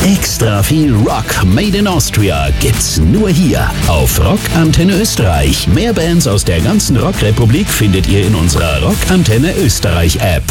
Extra viel Rock made in Austria gibt's nur hier auf Rock Antenne Österreich. Mehr Bands aus der ganzen Rockrepublik findet ihr in unserer Rock Antenne Österreich App.